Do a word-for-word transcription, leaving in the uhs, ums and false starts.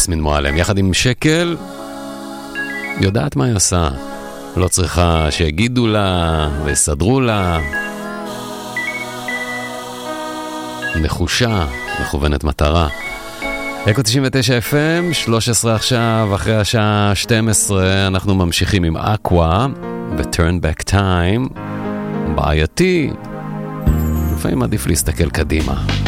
יסמין מועלם, יחד עם שקל, יודעת מה היא עושה. לא צריכה שיגידו לה ויסדרו לה. נחושה, מכוונת מטרה. אקו תשעים ותשע אף אם, שלוש עשרה עכשיו, אחרי השעה שתים עשרה, אנחנו ממשיכים עם אקווה ו-Turn Back Time. בעייתי, לפעמים עדיף להסתכל קדימה.